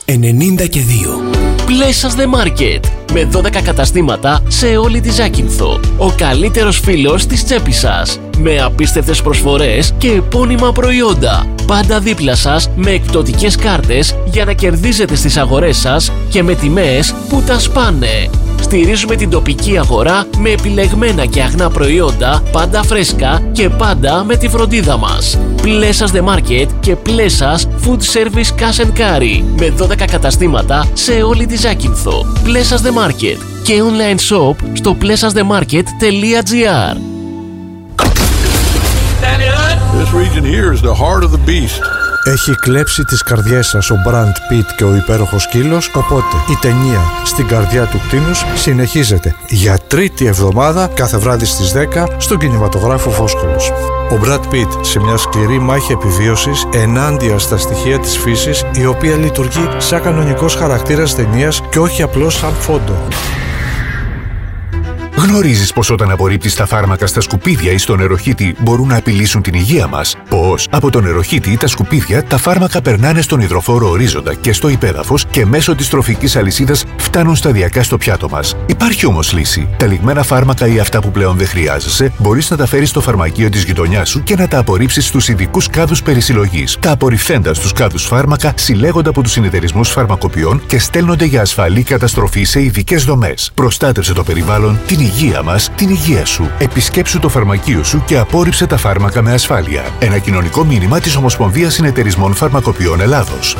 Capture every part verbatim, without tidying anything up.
ενενήντα και δύο. Πλέσας The Market. Με δώδεκα καταστήματα σε όλη τη Ζάκυνθο. Ο καλύτερος φίλος της τσέπης σας. Με απίστευτες προσφορές και επώνυμα προϊόντα. Πάντα δίπλα σας με εκπτωτικές κάρτες για να κερδίζετε στις αγορές σας και με τιμές που τα σπάνε. Στηρίζουμε την τοπική αγορά με επιλεγμένα και αγνά προϊόντα, πάντα φρέσκα και πάντα με τη φροντίδα μας. Πλέσας The Market και Πλέσας Food Service Cash and Carry με δώδεκα καταστήματα σε όλη τη Ζάκυνθο. Πλέσας The Market και online shop στο πλέσας δε μάρκετ τελεία τζι άρ. This region here is the heart of the beast. Έχει κλέψει τις καρδιές σας ο Brad Pitt και ο υπέροχος σκύλος, οπότε η ταινία «Στην καρδιά του κτήνους» συνεχίζεται για τρίτη εβδομάδα κάθε βράδυ στις δέκα στον κινηματογράφο Φόσκολος. Ο Brad Pitt σε μια σκληρή μάχη επιβίωσης ενάντια στα στοιχεία της φύσης, η οποία λειτουργεί σαν κανονικός χαρακτήρας ταινίας και όχι απλώς σαν φόντο. Γνωρίζεις πως όταν απορρίπτεις τα φάρμακα στα σκουπίδια ή στο νεροχύτη μπορούν να απειλήσουν την υγεία μας? Πως από το νεροχύτη ή τα σκουπίδια τα φάρμακα περνάνε στον υδροφόρο ορίζοντα και στο υπέδαφος και μέσω της τροφικής αλυσίδας φτάνουν σταδιακά στο πιάτο μας. Υπάρχει όμως λύση. Τα λιγμένα φάρμακα ή αυτά που πλέον δεν χρειάζεσαι μπορείς να τα φέρεις στο φαρμακείο της γειτονιάς σου και να τα απορρίψεις στους ειδικούς κάδους περισυλλογής. Τα απορριφθέντα στους κάδους φάρμακα συλλέγονται από τους συνεταιρισμούς φαρμακοποιών και στέλνονται για ασφαλή καταστροφή σε ειδικές δομές. Προστάτευσε το περιβάλλον, την υγεία μας, την υγεία σου. Επισκέψου το φαρμακείο σου και απόρριψε τα φάρμακα με ασφάλεια. Ένα κοινωνικό μήνυμα της Ομοσπονδίας Συνεταιρισμών Φαρμακοποιών Ελλάδος.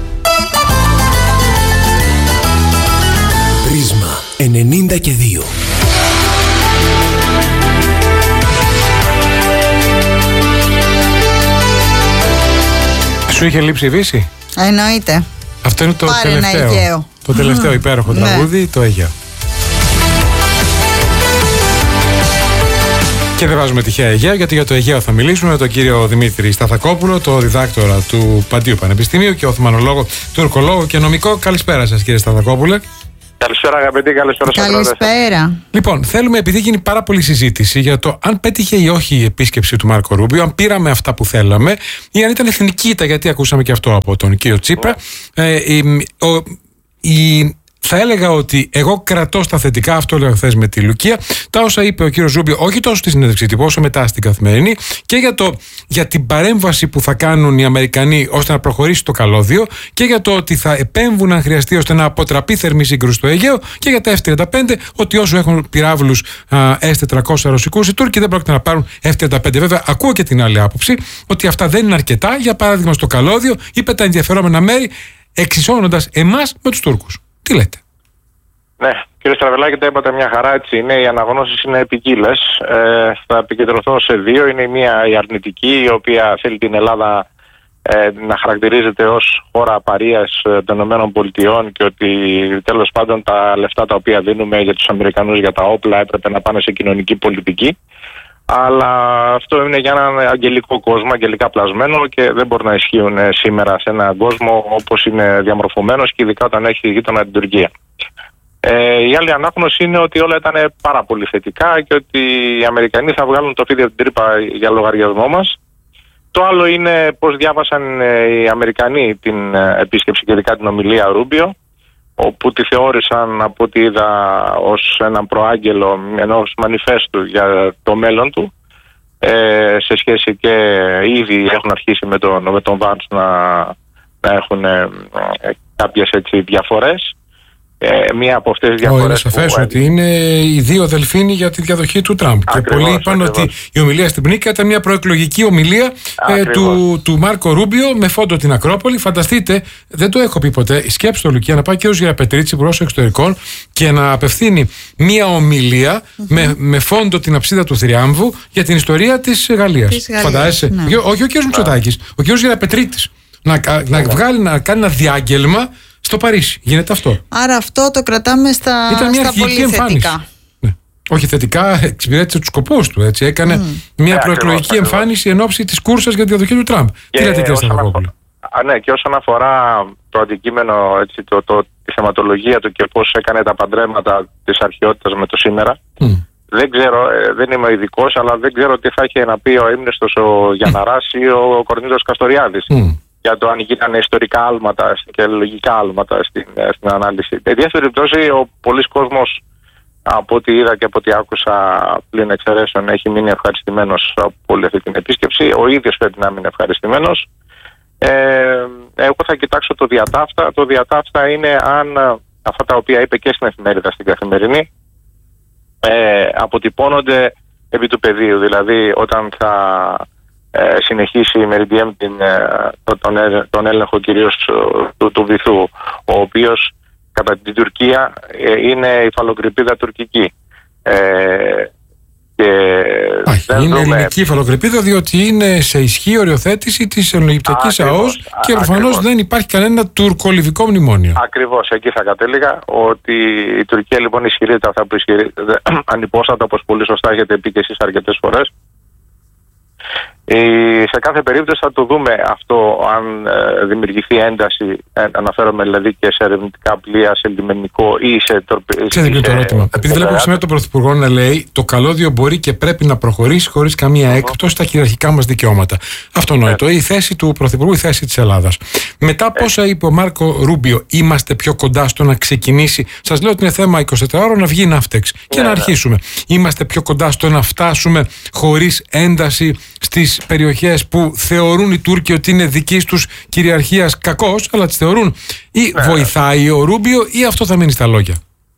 Πρίσμα ενενήντα και δύο. Σου είχε λείψει η Βύση? Εννοείται. Αυτό είναι το Πάρε τελευταίο. Το τελευταίο υπέροχο Ναι. τραγούδι, το Αιγαίο. Και δεν βάζουμε τυχαία Αιγαίο, γιατί για το Αιγαίο θα μιλήσουμε με τον κύριο Δημήτρη Σταθακόπουλο, το διδάκτορα του Παντίου Πανεπιστημίου και οθμανολόγο, τουρκολόγο και νομικό. Καλησπέρα σας, κύριε Σταθακόπουλε. Καλησπέρα, αγαπητοί, καλησπέρα σας. Καλησπέρα. Λοιπόν, θέλουμε, επειδή γίνει πάρα πολλή συζήτηση για το αν πέτυχε ή όχι η επίσκεψη του Μάρκο Ρούμπιο, αν πήραμε αυτά που θέλαμε ή αν ήταν εθνική ήττα, γιατί ακούσαμε και αυτό από τον κύριο Τσίπρα. Ε, η, ο, η, Θα έλεγα ότι εγώ κρατώ στα θετικά, αυτό έλεγα χθες με τη Λουκία, τα όσα είπε ο κύριος Ρούμπιο, όχι τόσο στη συνέντευξη τύπου, όσο μετά στην Καθημερινή, και για, το, για την παρέμβαση που θα κάνουν οι Αμερικανοί ώστε να προχωρήσει το καλώδιο, και για το ότι θα επέμβουν αν χρειαστεί ώστε να αποτραπεί θερμή σύγκρουση στο Αιγαίο, και για τα εφ τριάντα πέντε, ότι όσο έχουν πυράβλους ες τετρακόσια ρωσικούς, οι Τούρκοι δεν πρόκειται να πάρουν εφ τριάντα πέντε. Βέβαια, ακούω και την άλλη άποψη, ότι αυτά δεν είναι αρκετά. Για παράδειγμα, στο καλώδιο, είπε τα ενδιαφερόμενα μέρη, εξισώνοντας εμάς με τους Τούρκους. Τι λέτε? Ναι, κύριε Στραβελάκη, τα είπατε μια χαρά, έτσι είναι. Οι αναγνώσεις είναι ποικίλες. Ε, θα επικεντρωθώ σε δύο. Είναι η μία η αρνητική, η οποία θέλει την Ελλάδα ε, να χαρακτηρίζεται ως χώρα παρείας των ΗΠΑ και ότι τέλος πάντων τα λεφτά τα οποία δίνουμε για τους Αμερικανούς για τα όπλα έπρεπε να πάνε σε κοινωνική πολιτική. Αλλά αυτό είναι για έναν αγγελικό κόσμο, αγγελικά πλασμένο, και δεν μπορεί να ισχύουν σήμερα σε έναν κόσμο όπως είναι διαμορφωμένος, και ειδικά όταν έχει γείτονα την Τουρκία. Ε, η άλλη ανάγνωση είναι ότι όλα ήταν πάρα πολύ θετικά και ότι οι Αμερικανοί θα βγάλουν το φίδι από την τρύπα για λογαριασμό μας. Το άλλο είναι πώς διάβασαν οι Αμερικανοί την επίσκεψη και ειδικά την ομιλία Ρούμπιο, όπου τη θεώρησαν, από ό,τι είδα, ως έναν προάγγελο ενός μανιφέστου για το μέλλον του, ε, σε σχέση, και ήδη έχουν αρχίσει με τον, με τον Βάνς να, να έχουν ε, κάποιες έτσι διαφορές. Ε, μία από αυτές τις διαφορές. Είναι σαφές που... ότι είναι οι δύο δελφίνοι για τη διαδοχή του Τραμπ. Ακριβώς, και πολλοί είπαν ακριβώς. ότι η ομιλία στην Πνίκα ήταν μια προεκλογική ομιλία ε, του, του Μάρκο Ρούμπιο με φόντο την Ακρόπολη. Φανταστείτε, δεν το έχω πει ποτέ, σκέψτε το, Λουκία, να πάει και ο Γεραπετρίτσι, υπουργός εξωτερικών, και να απευθύνει μια ομιλία mm-hmm. με, με φόντο την αψίδα του Θριάμβου για την ιστορία της Γαλλίας. Φαντάζεσαι. Ναι. Όχι ο κ. Μητσοτάκης, ο κ. Γεραπετρίτης. Να, να, βγάλει, να κάνει ένα διάγγελμα στο Παρίσι. Γίνεται αυτό. Άρα αυτό το κρατάμε στα, Ήταν μια στα πολύ θετικά. Ναι. Όχι θετικά, εξυπηρέτησε τους σκοπούς του. Έτσι. Έκανε mm. μια yeah, προεκλογική ακριβώς, εμφάνιση εν ώψη της κούρσας για τη διαδοχή του Τραμπ. Τι λέτε, κύριε Σταθακόπουλο? Ναι, και όσον αφορά το αντικείμενο, έτσι, το, το, τη θεματολογία του και πώς έκανε τα παντρέματα της αρχαιότητας με το σήμερα, mm. δεν ξέρω, ε, δεν είμαι ειδικός, αλλά δεν ξέρω τι θα είχε να πει ο ύμνηστος ο Γιανναράς ή ο Κορνήλος Καστοριάδης. Mm. για το αν ήταν ιστορικά άλματα και λογικά άλματα στην, στην ανάλυση. Σε διάφορες περιπτώσεις, ο πολλής κόσμος, από ό,τι είδα και από ό,τι άκουσα πλην εξαιρέσεων, έχει μείνει ευχαριστημένος από όλη αυτή την επίσκεψη. Ο ίδιος πρέπει να μείνει ευχαριστημένος. Ε, εγώ θα κοιτάξω το διατάφτα. Το διατάφτα είναι αν αυτά τα οποία είπε και στην εφημερίδα, στην Καθημερινή, ε, αποτυπώνονται επί του πεδίου. Δηλαδή, όταν θα ε, συνεχίσει η Meridiam την, ε, τον, τον έλεγχο κυρίως του, του βυθού, ο οποίος κατά την Τουρκία ε, είναι υφαλοκρηπίδα τουρκική. Ε, και Άχι, είναι δούμε... ελληνική υφαλοκρηπίδα, διότι είναι σε ισχύ οριοθέτηση της Ελληνοϊπτιακής ΑΟΣ και προφανώς δεν υπάρχει κανένα τουρκολιβικό μνημόνιο. Ακριβώς, εκεί θα κατέληγα, ότι η Τουρκία λοιπόν ισχυρίζεται αυτά που ισχυρίζεται ανυπόστατα, όπως πολύ σωστά έχετε πει και εσείς αρκετές φορές. Σε κάθε περίπτωση θα το δούμε αυτό, αν ε, δημιουργηθεί ένταση, ε, αναφέρομαι δηλαδή και σε ερευνητικά πλοία, σε λιμενικό ή σε τροπή. Ξέρετε ποιο το ερώτημα. Επειδή βλέπω σήμερα τον Πρωθυπουργό να λέει το καλώδιο μπορεί και πρέπει να προχωρήσει χωρίς καμία έκπτωση στα κυριαρχικά μας δικαιώματα. Αυτονόητο. Ε. Η θέση του Πρωθυπουργού, η θέση της Ελλάδας. Μετά από όσα είπε ο Μάρκο Ρούμπιο, είμαστε πιο κοντά στο να ξεκινήσει. Σας λέω ότι είναι θέμα εικοσιτέσσερις ώρων να βγει η Ναύτεξ και ναι, να αρχίσουμε. Ναι. Είμαστε πιο κοντά στο να φτάσουμε χωρίς ένταση στις περιοχές που θεωρούν οι Τούρκοι ότι είναι δικής τους κυριαρχίας κακώς, αλλά τις θεωρούν, ή ναι. βοηθάει ο Ρούμπιο ή αυτό θα μείνει στα λόγια?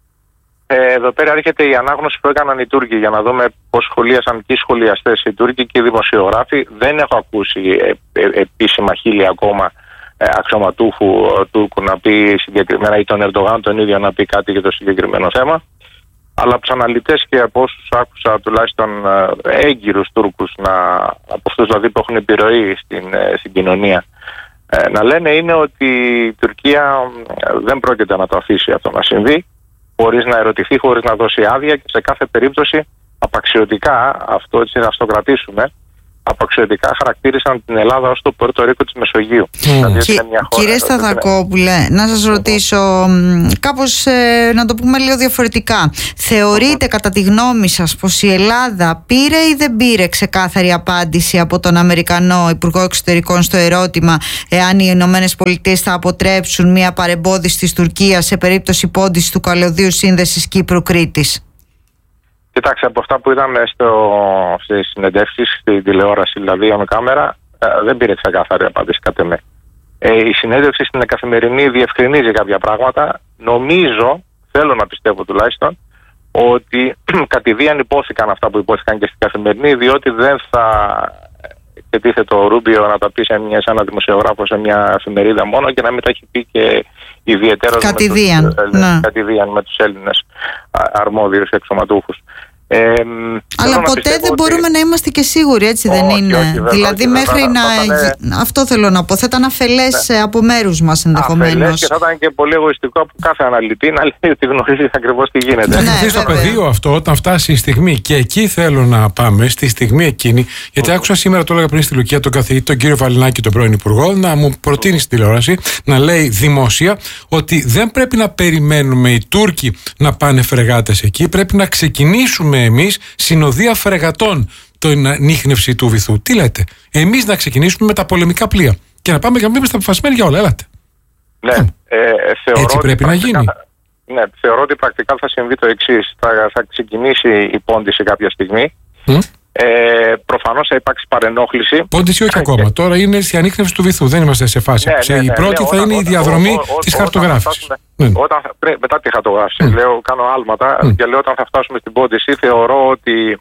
Ε, εδώ πέρα έρχεται η ανάγνωση που έκαναν οι Τούρκοι για να δούμε πώς σχολίασαν και οι σχολιαστές, οι Τούρκοι και οι δημοσιογράφοι. Δεν έχω ακούσει ε, ε, επίσημα χείλη ακόμα ε, αξιωματούχου ε, Τούρκου να πει συγκεκριμένα, ή τον Ερντογάν τον ίδιο να πει κάτι για το συγκεκριμένο θέμα. Αλλά από τους αναλυτές και από όσους άκουσα, τουλάχιστον έγκυρους Τούρκους, να, από αυτούς δηλαδή που έχουν επιρροή στην, στην κοινωνία, να λένε είναι ότι η Τουρκία δεν πρόκειται να το αφήσει αυτό να συμβεί, χωρίς να ερωτηθεί, χωρίς να δώσει άδεια, και σε κάθε περίπτωση απαξιωτικά, αυτό έτσι να το κρατήσουμε, απαξιωτικά χαρακτήρισαν την Ελλάδα ως το Πορτορίκο της Μεσογείου. Mm. Δηλαδή, Κι, μια χώρα, κύριε Σταθακόπουλε, να σας ρωτήσω κάπως ε, να το πούμε λίγο διαφορετικά. Θεωρείτε mm. κατά τη γνώμη σας πως η Ελλάδα πήρε ή δεν πήρε ξεκάθαρη απάντηση από τον Αμερικανό Υπουργό Εξωτερικών στο ερώτημα εάν οι Ηνωμένες Πολιτείες θα αποτρέψουν μια παρεμπόδιση της Τουρκίας σε περίπτωση πόντισης του καλωδίου σύνδεσης Κύπρου-Κρήτης? Κοιτάξτε, από αυτά που είδαμε στις συνεντεύξεις, στην τηλεόραση, δηλαδή on κάμερα, ε, δεν πήρε ξεκάθαρη απάντηση κατά με. Ε, η συνέντευξη στην Καθημερινή διευκρινίζει κάποια πράγματα. Νομίζω, θέλω να πιστεύω τουλάχιστον, ότι κατηδίαν υπόθηκαν αυτά που υπόθηκαν και στην Καθημερινή, διότι δεν θα ετίθεται το Ρούμπιο να τα πει σε, μια, σε ένα δημοσιογράφο, σε μια εφημερίδα μόνο, και να μην τα έχει πει και ιδιαίτερα κατηδίαν με τους, ναι. κατηδίαν με τους Έλληνες αρμόδιους και αξιωματούχους. Ε, Αλλά ποτέ δεν ότι... μπορούμε να είμαστε και σίγουροι, έτσι όχι, δεν είναι? Όχι, βέβαια, δηλαδή όχι, μέχρι βέβαια, να... Ήταν... Αυτό θέλω να πω. Θα ήταν αφελές ναι. από μέρους μας ενδεχομένως. Αφελές, και θα ήταν και πολύ εγωιστικό από κάθε αναλυτή να λέει ότι γνωρίζει ακριβώς τι γίνεται. Θα ναι, στο πεδίο αυτό όταν φτάσει η στιγμή, και εκεί θέλω να πάμε, στη στιγμή εκείνη, γιατί mm. άκουσα σήμερα, το έλεγα πριν στη Λουκία, τον καθηγητή, τον κύριο Βαλινάκη, τον πρώην Υπουργό, να μου προτείνει στην τηλεόραση να λέει δημόσια ότι δεν πρέπει να περιμένουμε οι Τούρκοι να πάνε φρεγάτες εκεί, πρέπει να ξεκινήσουμε εμείς συνοδεία φρεγατών την ανίχνευση του βυθού. Τι λέτε? Εμείς να ξεκινήσουμε με τα πολεμικά πλοία και να πάμε και να είμαστε αποφασισμένοι για όλα. Έλατε. Ναι, ε, θεωρώ έτσι πρέπει να γίνει. Ναι, θεωρώ ότι πρακτικά θα συμβεί το εξής. Θα, θα ξεκινήσει η πόντιση κάποια στιγμή. Mm. Ε, προφανώς θα υπάρξει παρενόχληση. Πόντιση όχι ακόμα. Και... Τώρα είναι η ανίχνευση του βυθού. Δεν είμαστε σε φάση. Ναι, ναι, ναι, η πρώτη ναι, θα όταν, είναι η διαδρομή της χαρτογράφησης. Ναι. Όταν, πριν, μετά τη χαρτογράφηση, mm. λέω, κάνω άλματα mm. και λέω όταν θα φτάσουμε στην πόντιση, θεωρώ ότι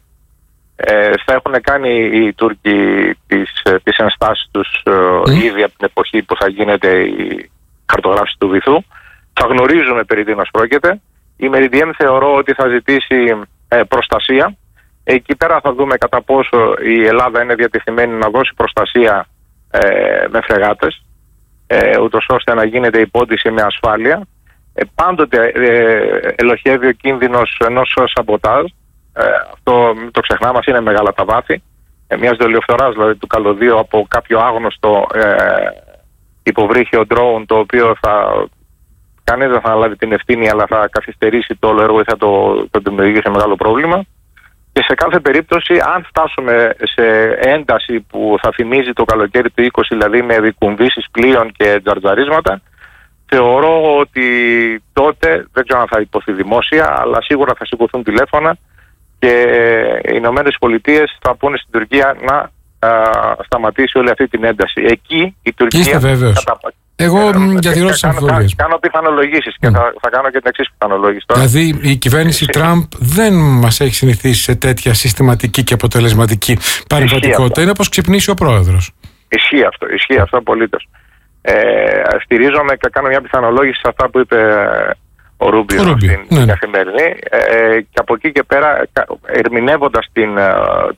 ε, θα έχουν κάνει οι Τούρκοι τις, τις ενστάσεις τους mm. ήδη από την εποχή που θα γίνεται η χαρτογράφηση του βυθού. Θα γνωρίζουμε περί τίνος πρόκειται. Η Meridiam θεωρώ ότι θα ζητήσει ε, προστασία. Εκεί πέρα θα δούμε κατά πόσο η Ελλάδα είναι διατεθειμένη να δώσει προστασία ε, με φρεγάτες, ε, ούτως ώστε να γίνεται η πόντιση με ασφάλεια. Ε, πάντοτε ε, ελοχεύει ο κίνδυνος ενός σαμποτάζ. Ε, αυτό μην το ξεχνάμε, μας είναι μεγάλα τα βάθη. Ε, μιας δολιοφθοράς δηλαδή του καλωδίου από κάποιο άγνωστο ε, υποβρύχιο drone, το οποίο θα... κανείς δεν θα αναλάβει την ευθύνη, αλλά θα καθυστερήσει το όλο έργο ή θα το, το δημιουργήσει μεγάλο πρόβλημα. Και σε κάθε περίπτωση, αν φτάσουμε σε ένταση που θα θυμίζει το καλοκαίρι του είκοσι, δηλαδή με δικουμβήσεις πλοίων και τζαρτζαρίσματα, θεωρώ ότι τότε, δεν ξέρω αν θα υποθεί δημόσια, αλλά σίγουρα θα σηκωθούν τηλέφωνα και οι Ηνωμένες Πολιτείες θα πούνε στην Τουρκία να α, σταματήσει όλη αυτή την ένταση. Εκεί η Τουρκία... Είστε βέβαιος? Κατα... Εγώ ε, διατηρώ τις αμφιβολίες. Κάνω πιθανολογήσεις και mm. θα, θα κάνω και την εξής πιθανολόγηση τώρα. Δηλαδή η κυβέρνηση Τραμπ δεν μας έχει συνηθίσει σε τέτοια συστηματική και αποτελεσματική παρεμβατικότητα. Είναι όπως ξυπνήσει ο πρόεδρος. Ισχύει αυτό, ισχύει αυτό απολύτως. Ε, στηρίζομαι και κάνω μια πιθανολόγηση σε αυτά που είπε ο Ρούμπιο στην ναι. καθημερινή ε, και από εκεί και πέρα, ερμηνεύοντας την ε,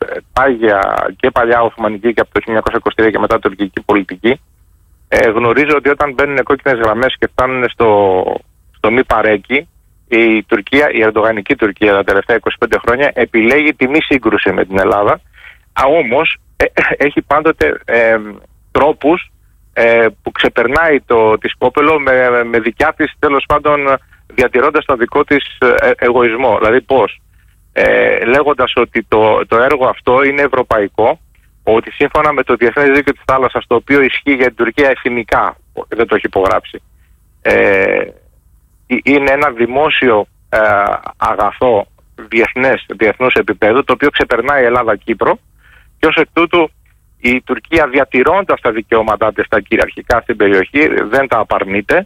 πάγια και παλιά Οθωμανική και από το χίλια εννιακόσια είκοσι τρία και μετά τουρκική πολιτική, ε, γνωρίζω ότι όταν μπαίνουν κόκκινες γραμμές και φτάνουν στο, στο μη παρέκει, η Τουρκία, η ερντογανική Τουρκία τα τελευταία είκοσι πέντε χρόνια επιλέγει τη μη σύγκρουση με την Ελλάδα, α, όμως ε, έχει πάντοτε ε, τρόπους ε, που ξεπερνάει το τη Σκόπελο με, με δικιά της, τέλος πάντων, διατηρώντας τον δικό της ε, εγωισμό. Δηλαδή πώς, ε, λέγοντας ότι το, το έργο αυτό είναι ευρωπαϊκό, ότι σύμφωνα με το Διεθνές Δίκαιο της Θάλασσας, το οποίο ισχύει για την Τουρκία εθνικά, δεν το έχει υπογράψει, ε, είναι ένα δημόσιο ε, αγαθό διεθνές, διεθνούς επίπεδου, το οποίο ξεπερνάει Ελλάδα-Κύπρο, και ως εκ τούτου η Τουρκία, διατηρώντας τα δικαιώματά της τα κυριαρχικά στην περιοχή, δεν τα απαρνείται,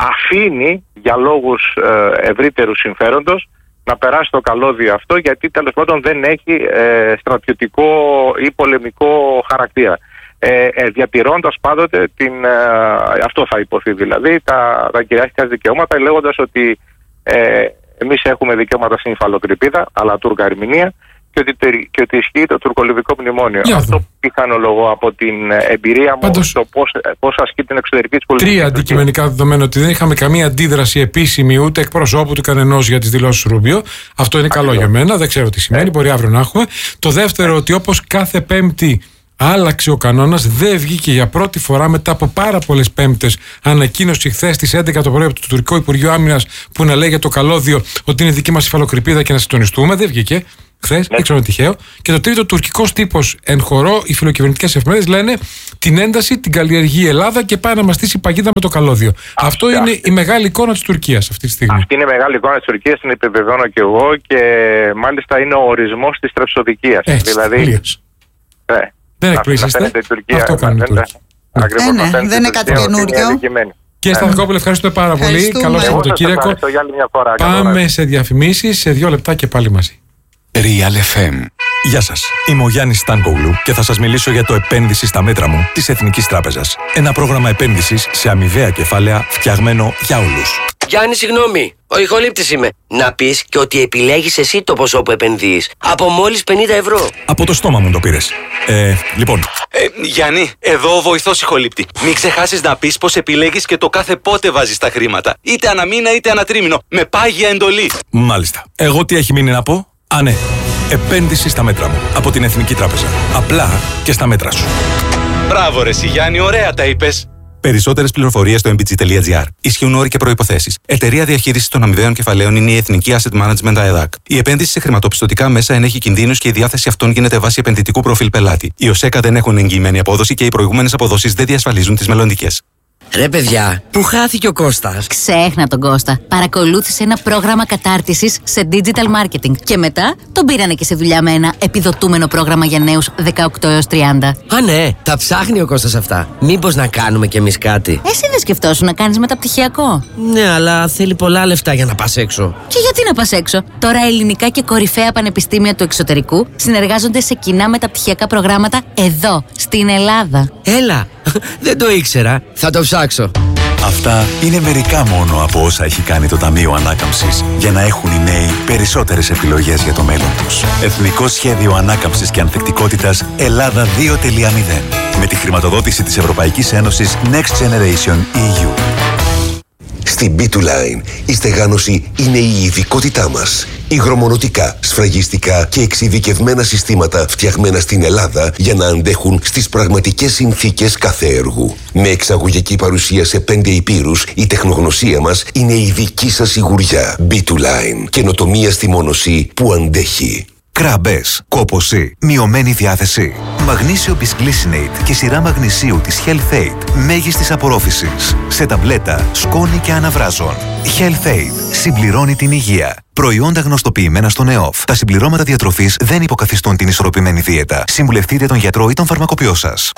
αφήνει για λόγους ε, ευρύτερους συμφέροντος να περάσει το καλώδιο αυτό, γιατί τέλος πάντων δεν έχει ε, στρατιωτικό ή πολεμικό χαρακτήρα. Ε, ε, διατηρώντας πάντοτε την, ε, αυτό θα υποθεί δηλαδή, τα, τα κυριαρχικά δικαιώματα, λέγοντας ότι ε, εμείς έχουμε δικαιώματα στην υφαλοκρηπίδα, αλλά Τούρκα ερμηνεία, και ότι, και ότι ισχύει το τουρκολιβικό μνημόνιο. Για αυτό πιθανολογώ από την εμπειρία μου. Πάντως, το πώς, πώς ασκεί την εξωτερική της πολιτική. Τρία αντικειμενικά δεδομένα, ότι δεν είχαμε καμία αντίδραση επίσημη ούτε εκπροσώπου του κανενός για τις δηλώσεις Ρούμπιο. Αυτό είναι καλό για μένα, δεν ξέρω τι σημαίνει, ε. μπορεί αύριο να έχουμε. Το δεύτερο, ότι όπως κάθε Πέμπτη άλλαξε ο κανόνας, δεν βγήκε για πρώτη φορά μετά από πάρα πολλές Πέμπτες ανακοίνωση χθες στις έντεκα το πρωί από το Τουρκικό Υπουργείο Άμυνας που να λέει για το καλώδιο ότι είναι δική μας υφαλοκρηπίδα και να συντονιστούμε. Δεν βγήκε χθες, δεν ξέρω τυχαίο. Και το τρίτο, τουρκικός τύπος εν χορό, οι φιλοκυβερνητικές εφημερίδες λένε την ένταση την καλλιεργεί η Ελλάδα και πάει να μας στήσει παγίδα με το καλώδιο. Αυτή, Αυτό αυτή. είναι η μεγάλη εικόνα της Τουρκίας αυτή τη στιγμή. Αυτή είναι η μεγάλη εικόνα της Τουρκίας, την επιβεβαιώνω και εγώ, και μάλιστα είναι ο ορισμός της τρεψοδικίας. Έτσι, δηλαδή. Ναι. Δεν εκπλήσεστε. Αυτό κάνουν οι Τούρκοι. Ναι, δεν είναι κάτι καινούριο. Κύριε Σταθκόπουλε, ευχαριστούμε πάρα πολύ. Καλό Σαββατοκύριακο. Πάμε σε διαφημίσεις, σε δύο λεπτά και πάλι μαζί. Real εφ εμ. Γεια σας, είμαι ο Γιάννης Στάνκογλου και θα σας μιλήσω για το επένδυση στα μέτρα μου της Εθνικής Τράπεζας. Ένα πρόγραμμα επένδυσης σε αμοιβαία κεφάλαια φτιαγμένο για όλους. Γιάννη, συγγνώμη, ο ηχολήπτης είμαι. Να πεις και ότι επιλέγεις εσύ το ποσό που επενδύεις. Από μόλις πενήντα ευρώ. Από το στόμα μου το πήρες. Ε, λοιπόν. Ε, Γιάννη, εδώ ο βοηθός ηχολήπτη. Μην ξεχάσεις να πεις πως επιλέγεις και το κάθε πότε βάζεις τα χρήματα. Είτε αναμήνα είτε ανατρίμηνο. Με πάγια εντολή. Μάλιστα. Εγώ τι έχει μείνει να πω? Α, ναι. Επένδυση στα μέτρα μου. Από την Εθνική Τράπεζα. Απλά και στα μέτρα σου. Μπράβο ρε Γιάννη, ωραία τα είπες. Περισσότερες πληροφορίες στο εμ μπι τζι τελεία τζι άρ. Ισχύουν όροι και προϋποθέσεις. Εταιρεία διαχείρισης των αμοιβαίων κεφαλαίων είναι η Εθνική Asset Management ΑΕΔΑΚ. Η επένδυση σε χρηματοπιστωτικά μέσα ενέχει κινδύνους και η διάθεση αυτών γίνεται βάσει επενδυτικού προφίλ πελάτη. Οι ΟΣΕΚΑ δεν έχουν εγγυημένη απόδοση και οι προηγούμενες αποδόσεις δεν διασφαλίζουν τις μελλοντικές. Ρε παιδιά, πού χάθηκε ο Κώστας? Ξέχνα τον Κώστα. Παρακολούθησε ένα πρόγραμμα κατάρτισης σε digital marketing και μετά τον πήρανε και σε δουλειά με ένα επιδοτούμενο πρόγραμμα για νέους δεκαοκτώ έως τριάντα. Α, ναι, τα ψάχνει ο Κώστας αυτά. Μήπως να κάνουμε κι εμείς κάτι? Εσύ δεν σκεφτόσου να κάνεις μεταπτυχιακό? Ναι, αλλά θέλει πολλά λεφτά για να πας έξω. Και γιατί να πας έξω? Τώρα ελληνικά και κορυφαία πανεπιστήμια του εξωτερικού συνεργάζονται σε κοινά μεταπτυχιακά προγράμματα εδώ, στην Ελλάδα. Έλα, δεν το ήξερα. Θα το ψάξω. Αυτά είναι μερικά μόνο από όσα έχει κάνει το Ταμείο Ανάκαμψης για να έχουν οι νέοι περισσότερες επιλογές για το μέλλον τους. Εθνικό Σχέδιο Ανάκαμψης και Ανθεκτικότητας Ελλάδα δύο τελεία μηδέν με τη χρηματοδότηση της Ευρωπαϊκής Ένωσης Next Generation ι γιου. Στην μπι του Line η στεγάνωση είναι η ειδικότητά μας. Υγρομονωτικά, σφραγιστικά και εξειδικευμένα συστήματα φτιαγμένα στην Ελλάδα για να αντέχουν στις πραγματικές συνθήκες κάθε έργου. Με εξαγωγική παρουσία σε πέντε υπήρους, η τεχνογνωσία μας είναι η δική σας σιγουριά. μπι του Line. Καινοτομία στη μόνωση που αντέχει. Κράμπες, κόπωση, μειωμένη διάθεση. Μαγνήσιο Bisglycinate και σειρά μαγνησίου της Health-Aid μέγιστης απορρόφησης. Σε ταμπλέτα, σκόνη και αναβράζων. Health-Aid συμπληρώνει την υγεία. Προϊόντα γνωστοποιημένα στον ΕΟΦ. Τα συμπληρώματα διατροφής δεν υποκαθιστούν την ισορροπημένη δίαιτα. Συμβουλευτείτε τον γιατρό ή τον φαρμακοποιό σας.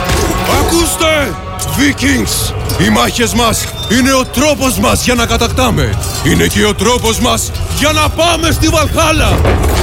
Ακούστε! Vikings! Οι μάχες μας είναι ο τρόπος μας για να κατακτάμε. Είναι και ο τρόπος μας για να πάμε στη Βαλχάλα.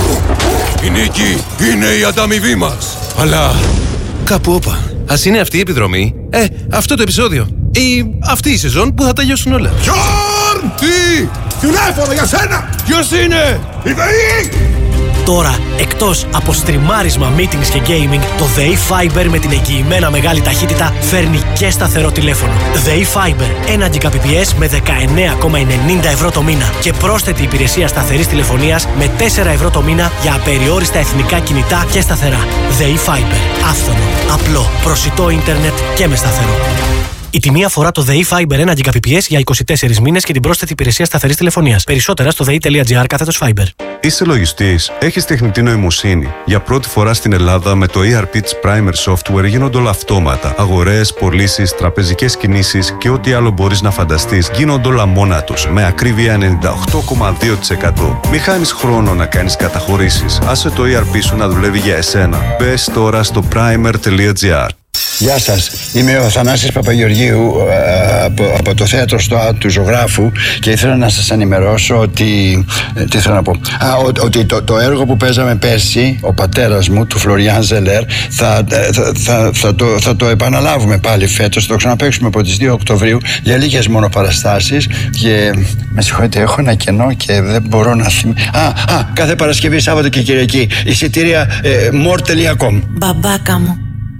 Η νίκη είναι η ανταμοιβή μας. Αλλά κάπου όπα. Ας είναι αυτή η επιδρομή. Ε, αυτό το επεισόδιο. Ή αυτή η σεζόν που θα τελειώσουν όλα. Γιόρν! Τι! Τηλέφωνο για σένα! Ποιος είναι? Η ΔΕΗ! Τώρα, εκτός από στριμάρισμα, meetings και gaming, το ΔΕΗ Fiber με την εγγυημένα μεγάλη ταχύτητα φέρνει και σταθερό τηλέφωνο. ΔΕΗ Fiber, ένα Gbps με δεκαεννέα κόμμα ενενήντα ευρώ το μήνα και πρόσθετη υπηρεσία σταθερής τηλεφωνίας με τέσσερα ευρώ το μήνα για απεριόριστα εθνικά κινητά και σταθερά. ΔΕΗ Fiber, άφθονο, απλό, προσιτό ίντερνετ και με σταθερό. Η τιμή αφορά το ΔΕΗ Fiber ένα Gbps για είκοσι τέσσερις μήνες και την πρόσθετη υπηρεσία σταθερής τηλεφωνίας. Περισσότερα στο δei.gr κάθετος Fiber. Είσαι λογιστής, έχεις τεχνητή νοημοσύνη. Για πρώτη φορά στην Ελλάδα με το ι αρ πι της Primer Software γίνονται όλα αυτόματα. Αγορές, πωλήσεις, τραπεζικές κινήσεις και ό,τι άλλο μπορείς να φανταστείς γίνονται όλα μόνα τους με ακρίβεια ενενήντα οκτώ κόμμα δύο τοις εκατό. Μη χάνεις χρόνο να κάνεις καταχωρήσεις. Άσε το ι αρ πι σου να δουλεύει για εσένα. Μπες τώρα στο primer.gr. Γεια σας, είμαι ο Θανάσης Παπαγεωργίου από, από το θέατρο στο ΑΤ του Ζωγράφου και ήθελα να σας ενημερώσω ότι, τι θέλω να πω, Α, ο, ότι το, το έργο που παίζαμε πέρσι, ο πατέρας μου, του Φλωριάν Ζελέρ, θα, θα, θα, θα, το, θα το επαναλάβουμε πάλι φέτος, θα το ξαναπαίξουμε από τις δύο Οκτωβρίου για λίγες μόνο παραστάσεις και με συγχωρείτε, έχω ένα κενό και δεν μπορώ να θυμηθώ. Α, α, κάθε Παρασκευή, Σάββατο και Κυριακή, εισιτήρια ε, more τελεία com. Μπαμπάκα μου.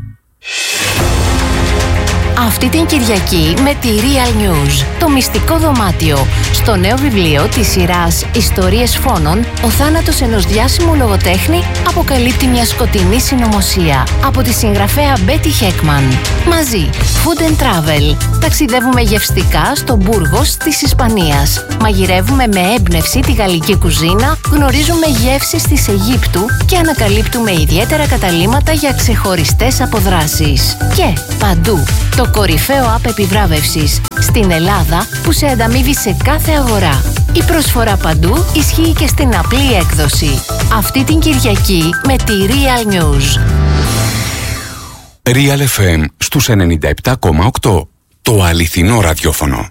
Αυτή την Κυριακή με τη Real News, το μυστικό δωμάτιο. Στο νέο βιβλίο της σειράς «Ιστορίες φόνων», ο θάνατος ενός διάσημου λογοτέχνη αποκαλύπτει μια σκοτεινή συνωμοσία από τη συγγραφέα Μπέτι Χέκμαν. Μαζί, Food and Travel. Ταξιδεύουμε γευστικά στο Μπούργος της Ισπανίας. Μαγειρεύουμε με έμπνευση τη γαλλική κουζίνα, γνωρίζουμε γεύσεις της Αιγύπτου και ανακαλύπτουμε ιδιαίτερα καταλύματα για ξεχωριστές αποδράσεις. Και παντού, το κορυφαίο app επιβράβευσης στην Ελλάδα που σε ανταμείβει σε κάθε αγορά. Η προσφορά παντού ισχύει και στην απλή έκδοση. Αυτή την Κυριακή με τη Real News. Real εφ εμ στους ενενήντα επτά κόμμα οκτώ. Το αληθινό ραδιόφωνο.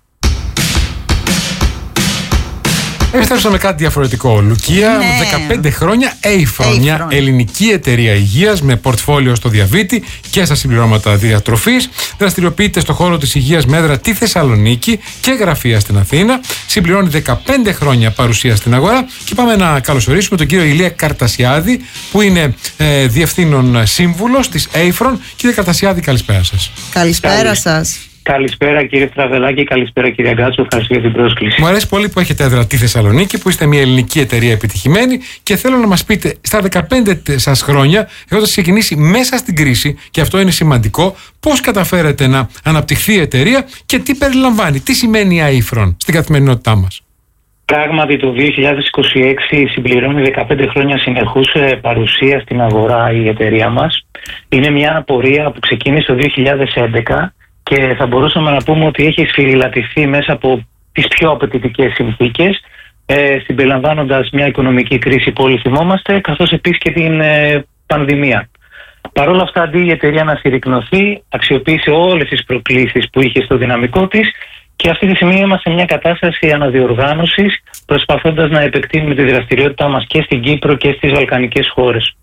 Επιστρέψαμε με κάτι διαφορετικό. Λουκία, ναι. δεκαπέντε χρόνια, Aifron, μια ελληνική εταιρεία υγείας με πορτφόλιο στο διαβήτη και στα συμπληρώματα διατροφής. Δραστηριοποιείται στο χώρο της υγείας με έδρα τη Θεσσαλονίκη και γραφεία στην Αθήνα. Συμπληρώνει δεκαπέντε χρόνια παρουσία στην αγορά. Και πάμε να καλωσορίσουμε τον κύριο Ηλία Καρτασιάδη, που είναι ε, διευθύνων σύμβουλος της Aifron. Κύριε Καρτασιάδη, καλησπέρα σας. Καλησπέρα σας. Καλησπέρα κύριε Στραβελάκη, καλησπέρα κύριε Αγκάτσο, ευχαριστώ για την πρόσκληση. Μου αρέσει πολύ που έχετε έδρα τη Θεσσαλονίκη, που είστε μια ελληνική εταιρεία επιτυχημένη και θέλω να μας πείτε στα δεκαπέντε σας χρόνια, έχοντας ξεκινήσει μέσα στην κρίση, και αυτό είναι σημαντικό, πώς καταφέρετε να αναπτυχθεί η εταιρεία και τι περιλαμβάνει, τι σημαίνει η Aifron στην καθημερινότητά μας. Πράγματι το δύο χιλιάδες είκοσι έξι συμπληρώνει δεκαπέντε χρόνια συνεχούς παρουσία στην αγορά η εταιρεία μας. Είναι μια πορεία που ξεκίνησε το δύο χιλιάδες έντεκα και θα μπορούσαμε να πούμε ότι έχει σφυριλατηθεί μέσα από τις πιο απαιτητικές συνθήκες, ε, συμπεριλαμβάνοντας μια οικονομική κρίση που όλοι θυμόμαστε, καθώς επίσης και την ε, πανδημία. Παρ' όλα αυτά, αντί η εταιρεία να συρρικνωθεί, αξιοποίησε όλες τις προκλήσεις που είχε στο δυναμικό της και αυτή τη στιγμή είμαστε σε μια κατάσταση αναδιοργάνωσης, προσπαθώντας να επεκτείνουμε τη δραστηριότητά μας και στην Κύπρο και στις βαλκανικές χώρες.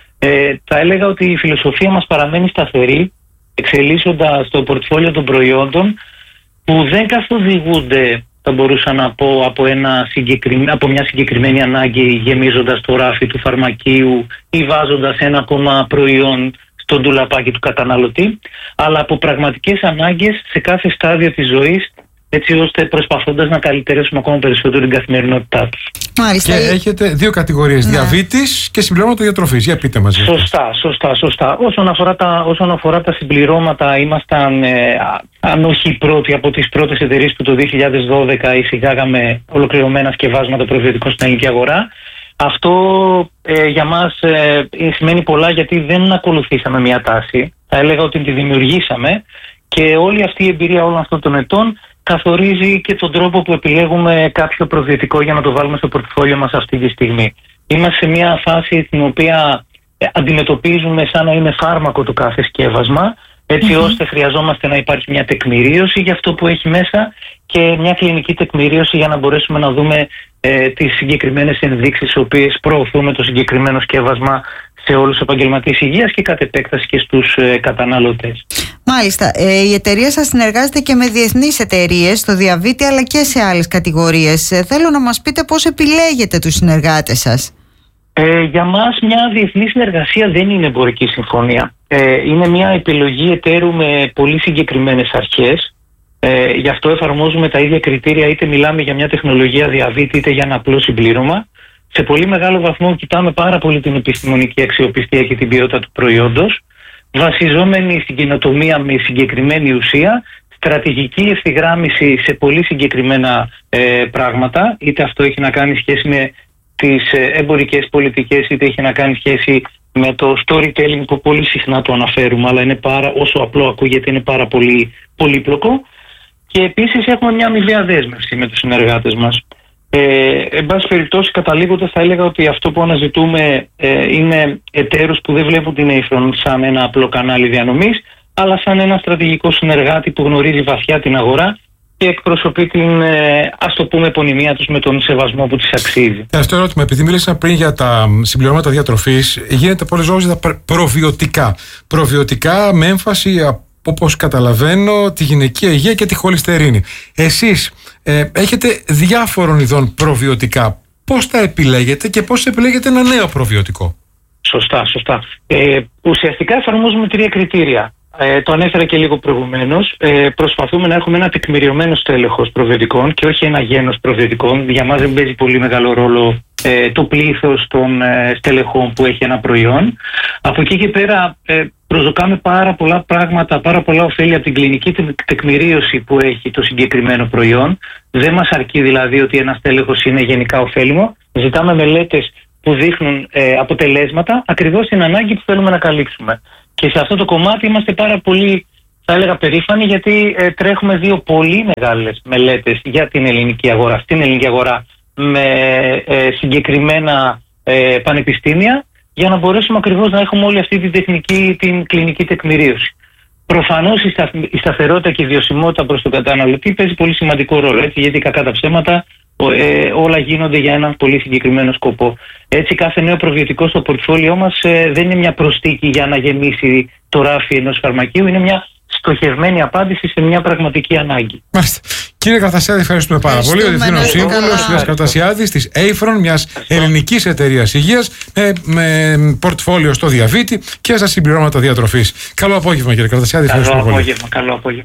Ε, θα έλεγα ότι η φιλοσοφία μας παραμένει σταθερή, εξελίσσοντας το πορτφόλιο των προϊόντων που δεν καθοδηγούνται, θα μπορούσα να πω, από, ένα συγκεκριμέ... από μια συγκεκριμένη ανάγκη, γεμίζοντας το ράφι του φαρμακείου ή βάζοντας ένα ακόμα προϊόν στο ντουλαπάκι του καταναλωτή, αλλά από πραγματικές ανάγκες σε κάθε στάδιο της ζωής, έτσι ώστε προσπαθώντας να καλυτερέσουμε ακόμα περισσότερο την καθημερινότητά τους. Μάλιστα. Και έχετε δύο κατηγορίες, ναι. διαβήτης και συμπληρώματα διατροφής. Για πείτε μαζί. Σωστά, σωστά, σωστά. Όσον αφορά τα, όσον αφορά τα συμπληρώματα, ήμασταν, ε, αν όχι πρώτοι, από τις πρώτες εταιρείες που το δύο χιλιάδες δώδεκα εισηγάγαμε ολοκληρωμένα σκευάσματα προβιωτικών στην ελληνική αγορά. Αυτό ε, για μας ε, σημαίνει πολλά, γιατί δεν ακολουθήσαμε μια τάση. Θα έλεγα ότι τη δημιουργήσαμε, και όλη αυτή η εμπειρία όλων αυτών των ετών καθορίζει και τον τρόπο που επιλέγουμε κάποιο προβιωτικό για να το βάλουμε στο πορτφόλιο μας αυτή τη στιγμή. Είμαστε σε μια φάση στην οποία αντιμετωπίζουμε σαν να είναι φάρμακο το κάθε σκεύασμα, έτσι mm-hmm. ώστε χρειαζόμαστε να υπάρχει μια τεκμηρίωση για αυτό που έχει μέσα και μια κλινική τεκμηρίωση για να μπορέσουμε να δούμε ε, τις συγκεκριμένες ενδείξεις τις οποίες προωθούμε το συγκεκριμένο σκεύασμα σε όλους τους επαγγελματίες υγείας και κατ' επέκταση και στους ε, καταναλωτές. Μάλιστα. Ε, η εταιρεία σας συνεργάζεται και με διεθνείς εταιρείες στο διαβήτη, αλλά και σε άλλες κατηγορίες. Ε, θέλω να μας πείτε πώς επιλέγετε τους συνεργάτες σας. Ε, για μας μια διεθνή συνεργασία δεν είναι εμπορική συμφωνία. Ε, είναι μια επιλογή εταίρου με πολύ συγκεκριμένες αρχές. Ε, γι' αυτό εφαρμόζουμε τα ίδια κριτήρια, είτε μιλάμε για μια τεχνολογία διαβήτη είτε για ένα απλό συμπλήρωμα. Σε πολύ μεγάλο βαθμό κοιτάμε πάρα πολύ την επιστημονική αξιοπιστία και την ποιότητα του προϊόντος, βασιζόμενοι στην καινοτομία με συγκεκριμένη ουσία, στρατηγική ευθυγράμμιση σε πολύ συγκεκριμένα ε, πράγματα, είτε αυτό έχει να κάνει σχέση με τις ε, εμπορικές πολιτικές, είτε έχει να κάνει σχέση με το storytelling που πολύ συχνά το αναφέρουμε, αλλά είναι πάρα, όσο απλό ακούγεται, είναι πάρα πολύ πολύπλοκο. Και επίσης έχουμε μια αμοιβαία δέσμευση με τους συνεργάτες μας. Ε, εν πάση περιπτώσει, καταλήγοντας, θα έλεγα ότι αυτό που αναζητούμε ε, είναι εταίρους που δεν βλέπουν την Aethron σαν ένα απλό κανάλι διανομής, αλλά σαν ένα στρατηγικό συνεργάτη που γνωρίζει βαθιά την αγορά και εκπροσωπεί την, ε, ας το πούμε, επωνυμία τους με τον σεβασμό που της αξίζει. Αυτό ερώτημα, επειδή μίλησα πριν για τα συμπληρώματα διατροφής, γίνεται πολλές λόγες για τα προβιωτικά. Προβιωτικά με έμφαση, όπως καταλαβαίνω, τη γυναικεία υγεία και τη χολυστερίνη. Εσείς ε, έχετε διάφορων ειδών προβιωτικά. Πώς τα επιλέγετε και πώς επιλέγετε ένα νέο προβιωτικό? Σωστά, σωστά. Ε, ουσιαστικά εφαρμόζουμε τρία κριτήρια. Ε, το ανέφερα και λίγο προηγουμένως. Ε, προσπαθούμε να έχουμε ένα τεκμηριωμένο στέλεχος προβιωτικών και όχι ένα γένος προβιωτικών. Για μας δεν παίζει πολύ μεγάλο ρόλο ε, το πλήθος των ε, στελεχών που έχει ένα προϊόν. Από εκεί και πέρα ε, προσδοκάμε πάρα πολλά πράγματα, πάρα πολλά ωφέλη από την κλινική τεκμηρίωση που έχει το συγκεκριμένο προϊόν. Δεν μας αρκεί δηλαδή ότι ένα στέλεχος είναι γενικά ωφέλιμο. Ζητάμε μελέτες που δείχνουν ε, αποτελέσματα ακριβώς στην ανάγκη που θέλουμε να καλύψουμε. Και σε αυτό το κομμάτι είμαστε πάρα πολύ, θα έλεγα, περήφανοι, γιατί ε, τρέχουμε δύο πολύ μεγάλες μελέτες για την ελληνική αγορά, στην ελληνική αγορά, με ε, συγκεκριμένα ε, πανεπιστήμια, για να μπορέσουμε ακριβώς να έχουμε όλη αυτή την τεχνική, την κλινική τεκμηρίωση. Προφανώς η, στα, η σταθερότητα και η βιωσιμότητα προς τον καταναλωτή παίζει πολύ σημαντικό ρόλο, έτσι, γιατί κακά τα ψέματα ε, όλα γίνονται για έναν πολύ συγκεκριμένο σκοπό. Έτσι, κάθε νέο προβιωτικό στο πορτφόλιό μας ε, δεν είναι μια προσθήκη για να γεμίσει το ράφι ενός φαρμακείου, είναι μια στοχευμένη απάντηση σε μια πραγματική ανάγκη. Μάλιστα. Κύριε Καρτασιάδη, ευχαριστούμε πάρα πολύ. Ο Διευθύνων Σύμβουλος κ. Καρτασιάδης της Aethron, μιας ελληνικής εταιρείας υγείας με, με πορτφόλιο στο διαβήτη και στα συμπληρώματα διατροφής. Καλό απόγευμα, κύριε Καρτασιάδη. Καλό απόγευμα, καλό απόγευμα.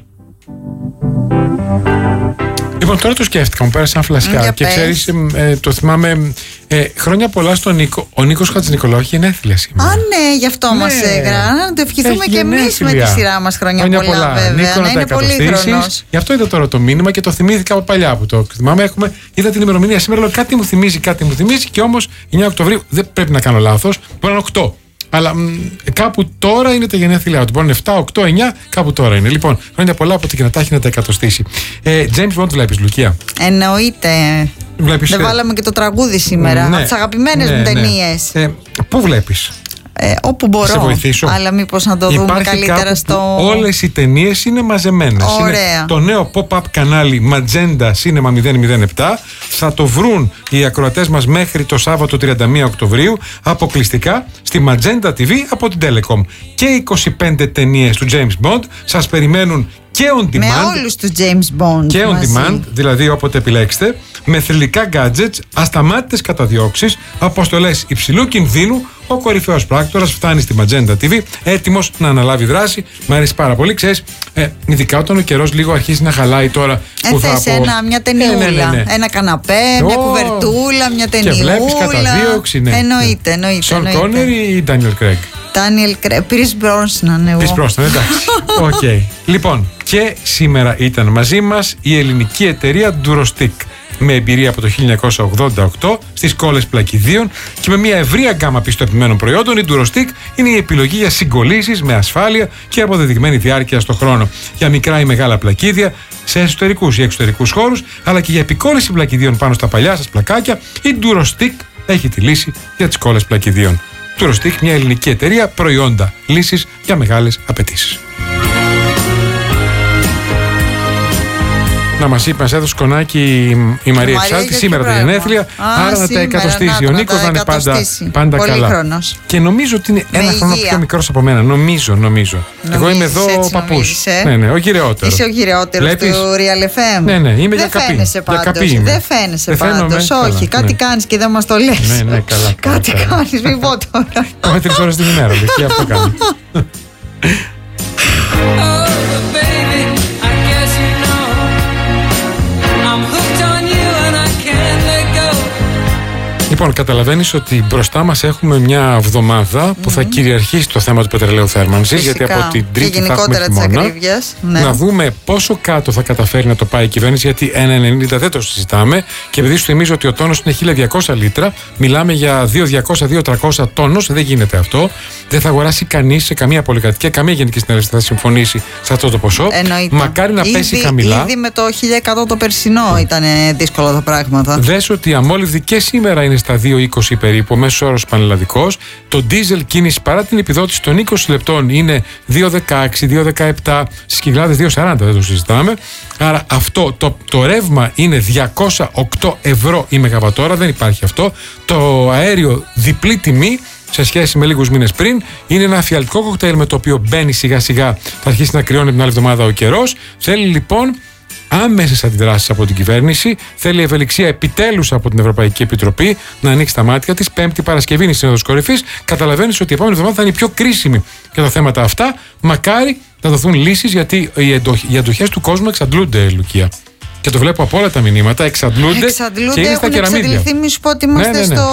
Λοιπόν, τώρα το σκέφτηκα, μου πέρασε σαν φλασιά και ξέρεις, ε, το θυμάμαι ε, χρόνια πολλά στον Νίκο. Ο Νίκος Χατζηνικολάου έχει γενέθλια σήμερα. Α, ναι, γι' αυτό ναι. μας έγραψε. Να το ευχηθούμε και εμείς με τη σειρά μας χρόνια, χρόνια πολλά, πολλά, βέβαια. Νίκο, να, να είναι πολύ χρονός. Γι' αυτό είδα τώρα το μήνυμα και το θυμήθηκα από παλιά που το θυμάμαι. Έχουμε, είδα την ημερομηνία σήμερα, λέω κάτι μου θυμίζει, κάτι μου θυμίζει και όμως εννιά Οκτωβρίου, δεν πρέπει να κάνω λάθος, μπορεί να είναι οκτώ. Αλλά μ, κάπου τώρα είναι τα γενέθλιά του. Μπορεί να είναι επτά, οκτώ, εννιά, κάπου τώρα είναι. Λοιπόν, χρόνια πολλά από την Κινατάχη να τα εκατοστήσει. Ε, James Bond βλέπεις, Λουκία? Εννοείται. Βλέπεις, δεν βάλαμε και το τραγούδι σήμερα. Ναι, από τις αγαπημένες ναι, μου ταινίες. Ναι. Ε, πού βλέπεις? Ε, όπου μπορώ. Σε βοηθήσω. Αλλά μήπως να το δούμε καλύτερα στο. Όλες οι ταινίες είναι μαζεμένες. Ωραία. Είναι το νέο pop-up κανάλι Magenta Cinema μηδέν μηδέν επτά. Θα το βρουν οι ακροατές μας μέχρι το Σάββατο τριάντα μία Οκτωβρίου αποκλειστικά στη Magenta τι βι από την Telecom. Και είκοσι πέντε ταινίες του James Bond σας περιμένουν και on demand. Με όλους τους James Bond. Και on μαζί. demand, δηλαδή όποτε επιλέξετε, με θρυλικά gadgets, ασταμάτητες καταδιώξεις, αποστολές υψηλού κινδύνου. Ο κορυφαίος πράκτορας φτάνει στη Magenta τι βι έτοιμος να αναλάβει δράση. Μ' αρέσει πάρα πολύ, ξέρεις, ε, ειδικά όταν ο καιρός λίγο αρχίζει να χαλάει τώρα. Ε, που θες θα ένα, πω... μια ταινιούλα, ε, ναι, ναι, ναι. ένα καναπέ, oh, μια κουβερτούλα, μια ταινιούλα. Και βλέπεις καταδίωξη, ναι. Εννοείται, εννοείται. Σον Κόνερ ή Ντάνιελ Κρέγκ? Ντάνιελ Κρέγκ, Πίρις Μπρόσναν εγώ. Πίρις Μπρόσναν, εντάξει. Οκ. Okay. Λοιπόν, και σήμερα ήταν μαζί μας η ελληνική εταιρεία Durostick. με εμπειρία από το χίλια εννιακόσια ογδόντα οκτώ στις κόλλες πλακιδίων και με μια ευρεία γκάμα πιστοποιημένων προϊόντων, η Durostick είναι η επιλογή για συγκολλήσεις με ασφάλεια και αποδεδειγμένη διάρκεια στο χρόνο. Για μικρά ή μεγάλα πλακίδια, σε εσωτερικούς ή εξωτερικούς χώρους, αλλά και για επικόλληση πλακιδίων πάνω στα παλιά σας πλακάκια, η Durostick έχει τη λύση για τις κόλλες πλακιδίων. Durostick, μια ελληνική εταιρεία, προϊόντα, λύσεις για μεγάλες απαιτήσεις. Να μας είπε, μας έδωσε κονάκι η Μαρία Εξάλτη σήμερα τα γενέθλια. Άρα να τα εκατοστήσει. Ο Νίκος να είναι πάντα, πάντα καλά. Χρόνος. Και νομίζω ότι είναι με ένα υγεία. χρόνο πιο μικρός από μένα. Νομίζω, νομίζω. Νομίζεις, Εγώ είμαι εδώ ο παππούς. Ε? Ναι, ναι, ο γυρεότερος. Είσαι ο γυρεότερος του Real εφ εμ. Ναι, ναι, είμαι δεν για καπί. Φαίνεσαι Για καπί πάντως. είμαι. Δεν φαίνεσαι δεν πάντως. φαίνομαι, Όχι, καλά, κάτι ναι. κάνεις και δεν μας το λες. Ναι, ναι, καλά. Κάτι καλά. κάνεις, μην πω τώρα. Πάμε τρεις ώρες την ημέρα, και αυτό κάνει. Λοιπόν, καταλαβαίνεις ότι μπροστά μας έχουμε μια εβδομάδα που mm-hmm. θα κυριαρχήσει το θέμα του πετρελαίου θέρμανσης, γιατί από την Τρίτη θα έχουμε χειμώνα. Ναι. Να δούμε πόσο κάτω θα καταφέρει να το πάει η κυβέρνηση, γιατί ένα ενενήντα δεν το συζητάμε. Και επειδή σου θυμίζω ότι ο τόνος είναι χίλια διακόσια λίτρα, μιλάμε για δύο χιλιάδες διακόσια με δύο χιλιάδες τριακόσια τόνος. Δεν γίνεται αυτό. Δεν θα αγοράσει κανείς σε καμία πολυκατοικία, καμία γενική συνέλευση θα συμφωνήσει σε αυτό το ποσό. Εννοείται. Μακάρι να ήδη, πέσει χαμηλά. Ήδη με το χίλια εκατό το περσινό ήταν δύσκολα τα πράγματα. Δες ότι η αμόλυβδη και σήμερα είναι στα δύο είκοσι περίπου, μέσος όρος πανελλαδικός. Το ντίζελ κίνηση παρά την επιδότηση των είκοσι λεπτών είναι δύο δεκαέξι, δύο δεκαεπτά, στις Κυκλάδες δύο σαράντα, δεν το συζητάμε. Άρα αυτό το, το ρεύμα είναι διακόσια οκτώ ευρώ η μεγαβατόρα, δεν υπάρχει αυτό. Το αέριο διπλή τιμή σε σχέση με λίγους μήνες πριν. Είναι ένα αφιαλτικό κοκτέιλ με το οποίο μπαίνει σιγά σιγά, θα αρχίσει να κρυώνει την άλλη εβδομάδα ο καιρός. Θέλει λοιπόν άμεσες αντιδράσεις από την κυβέρνηση, θέλει ευελιξία επιτέλους από την Ευρωπαϊκή Επιτροπή να ανοίξει τα μάτια της. Πέμπτη Παρασκευή είναι η Σύνοδος Κορυφής. Καταλαβαίνεις ότι η επόμενη εβδομάδα θα είναι η πιο κρίσιμη για τα θέματα αυτά. Μακάρι να δοθούν λύσεις, γιατί οι αντοχές του κόσμου εξαντλούνται, Λουκία. Και το βλέπω από όλα τα μηνύματα, εξαντλούνται, εξαντλούνται και είναι στα κεραμίδια. Εξαντληθεί, μη σου πω ότι είμαστε ναι, ναι, ναι. Στο,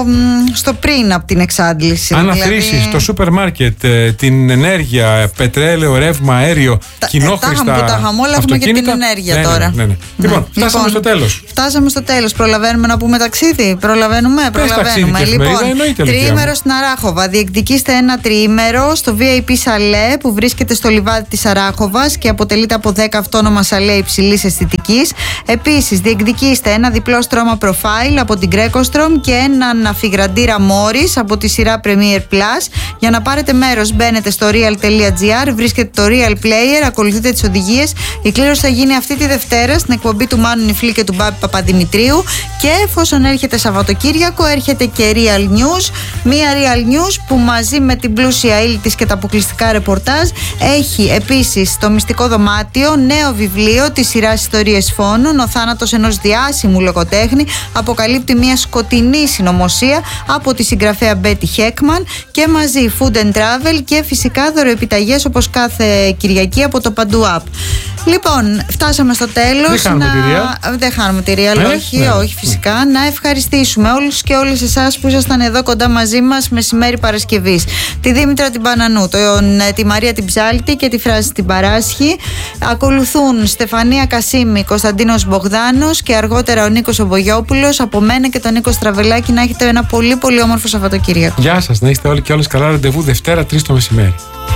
στο πριν από την εξάντληση. Αναθρήσεις, δηλαδή... το σούπερ μάρκετ, την ενέργεια, πετρέλαιο, ρεύμα, αέριο, τα, κοινόχρηστα. Ε, τα είχαμε όλα, έχουμε και την ενέργεια ναι, τώρα. Ναι, ναι, ναι. Ναι. Λοιπόν, φτάσαμε λοιπόν, στο τέλος. Φτάσαμε στο τέλος. Προλαβαίνουμε να πούμε ταξίδι. Προλαβαίνουμε, προλαβαίνουμε. Ταξίδι, λοιπόν, τριήμερο στην Αράχοβα. Διεκδικήστε ένα τριήμερο στο βι άι πι Σαλέ που βρίσκεται στο λιβάδι της Αράχοβας και αποτελείται από δέκα αυτόνομα σαλέ υψηλής αισθητικής. Επίσης, διεκδικήστε ένα διπλό στρώμα profile από την Greco-Strom και έναν αφιγραντήρα Morris από τη σειρά Premier Plus. Για να πάρετε μέρος, μπαίνετε στο real τελεία gr, βρίσκετε το Real Player, ακολουθείτε τις οδηγίες. Η κλήρωση θα γίνει αυτή τη Δευτέρα στην εκπομπή του Μάνου Νιφλή και του Μπάμπη Παπαδημητρίου. Και εφόσον έρχεται Σαββατοκύριακο, έρχεται και Real News. Μία Real News που μαζί με την πλούσια ύλη της και τα αποκλειστικά ρεπορτάζ έχει επίσης το μυστικό δωμάτιο, νέο βιβλίο της σειράς Ιστορίες Φόνων. Ο θάνατος ενός διάσημου λογοτέχνη αποκαλύπτει μια σκοτεινή συνωμοσία από τη συγγραφέα Μπέτι Χέκμαν. Και μαζί Food and Travel και φυσικά δωροεπιταγές όπως κάθε Κυριακή από το Παντού App. Λοιπόν, φτάσαμε στο τέλος. Δεν χάνουμε να... τη Real. Δεν χάνουμε τη Real, ε, όχι, ναι. όχι φυσικά. Να ευχαριστήσουμε όλους και όλες εσάς που ήσασταν εδώ κοντά μαζί μας μεσημέρι Παρασκευής. Τη Δήμητρα την Πανανού, τον, τη Μαρία την Ψάλτη και τη Φράση την Παράσχη. Ακολουθούν Στεφανία Κασίμη, Κωνσταντίνος Μπογδάνος και αργότερα ο Νίκος Ομπογιόπουλος. Από μένα και τον Νίκο Στραβελάκη, να έχετε ένα πολύ πολύ όμορφο Σαββατοκύριακο. Γεια σας, να είστε όλοι και όλες καλά. Ραντεβού Δευτέρα τρεις το μεσημέρι.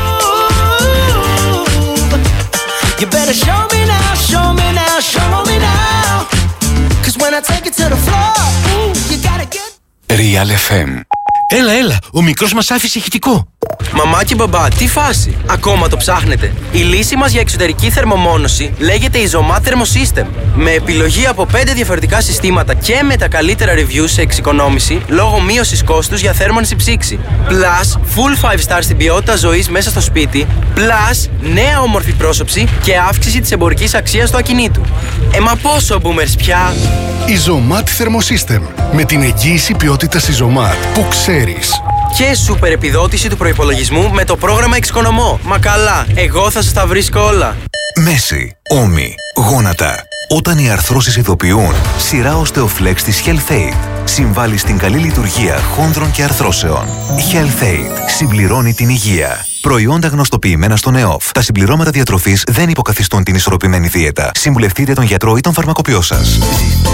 You better show me now, show me now, show me now. Cause when I take it to the floor, ooh, you gotta get... Real εφ εμ. Έλα, έλα, ο μικρός μας άφησε ηχητικό. Μαμά και μπαμπά, τι φάση, ακόμα το ψάχνετε? Η λύση μας για εξωτερική θερμομόνωση λέγεται Isomat Thermosystem. Με επιλογή από πέντε διαφορετικά συστήματα και με τα καλύτερα reviews σε εξοικονόμηση λόγω μείωσης κόστους για θέρμανση ψήξη. Plus, full five star στην ποιότητα ζωής μέσα στο σπίτι. Plus, νέα όμορφη πρόσωψη και αύξηση της εμπορικής αξίας του ακινήτου. Ε, μα πόσο boomers πια! Isomat Thermosystem. Με την εγγύηση ποιότητας Isomat που ξέρεις. Και σούπερ επιδότηση του προϋπολογισμού με το πρόγραμμα Εξοικονομώ. Μα καλά, εγώ θα σας τα βρίσκω όλα. Μέση, ώμοι, γόνατα. Όταν οι αρθρώσεις ειδοποιούν, σειρά Osteoflex της HealthAid συμβάλλει στην καλή λειτουργία χόνδρων και αρθρώσεων. HealthAid συμπληρώνει την υγεία. Προϊόντα γνωστοποιημένα στον ΕΟΦ. Τα συμπληρώματα διατροφής δεν υποκαθιστούν την ισορροπημένη δίαιτα. Συμβουλευτείτε τον γιατρό ή τον φαρμακοποιό σας.